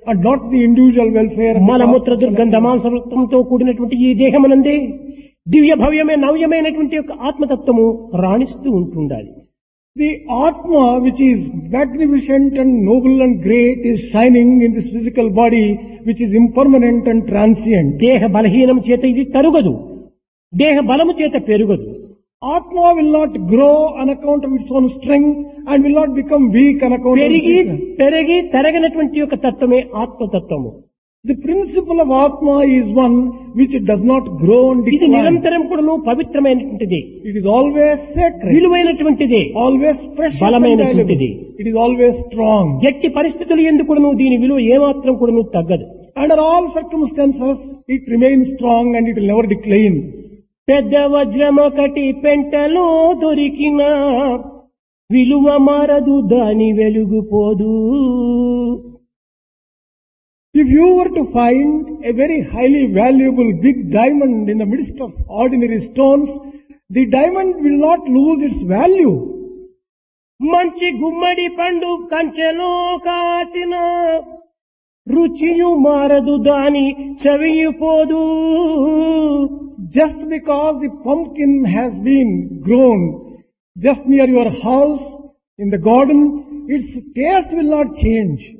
and not the individual welfare. at the మలమూత్ర cost of దుర్గంధ another. మాంసవృత్తంతో కూడినటువంటి ఈ దేహమునందే దివ్య భవ్యమే నవ్యమైనటువంటి యొక్క ఆత్మతత్వము రాణిస్తూ ఉంటుండాలి. The Atma, which is magnificent and noble and great, is shining in this physical body, which is impermanent and transient. దేహ బలహీనం చేత ఇది తరుగదు, దేహ బలము చేత పెరుగదు. Atma will not grow on account of its own strength and will not become weak on account of its పెరిగి weakness. పెరిగి తరగనటువంటి యొక్క తత్వమే ఆత్మతత్వము. The principle of Atma is one which does not grow and ఇది decline. నిరంతరం కూడాను పవిత్రమైనటువంటిది, It is always sacred, విలువైనటువంటిది, always precious and బలమైనటువంటిది. valuable. It is always strong. ఎట్టి పరిస్థితులు ఎందుకును దీని విలువ ఏమాత్రం కూడాను తగ్గదు. Under all circumstances, it remains strong and it will never decline. పెద్ద వజ్రమొకటి పెంటలో దొరికిన విలువ మారదు, దాని వెలుగు పోదు. If you were to find a very highly valuable big diamond in the midst of ordinary stones, the diamond will not lose its value. మంచి గుమ్మడి పండు కంచెలో కాచిన రుచియు మారదు, దాని చవియు పోదు. Just because the pumpkin has been grown just near your house in the garden, its taste will not change.